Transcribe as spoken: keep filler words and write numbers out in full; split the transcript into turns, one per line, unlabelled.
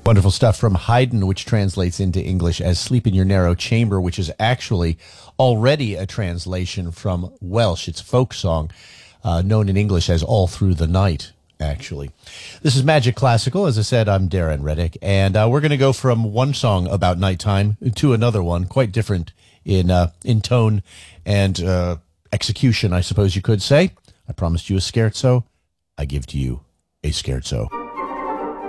Wonderful stuff from Haydn, which translates into English as Sleep in Your Narrow Chamber, which is actually already a translation from Welsh. It's a folk song uh, known in English as All Through the Night, actually. This is Magic Classical. As I said, I'm Darren Reddick, and uh, we're going to go from one song about nighttime to another one, quite different in, uh, in tone and uh, execution, I suppose you could say. I promised you a scherzo. I give to you a scherzo.